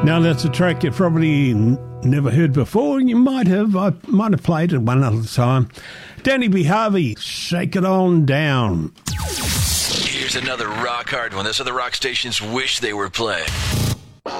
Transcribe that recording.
Now that's a track you probably never heard before. You might have. I might have played it one other time. Danny B. Harvey, Shake It On Down. Here's another rock hard one. This is the rock stations wish they were playing.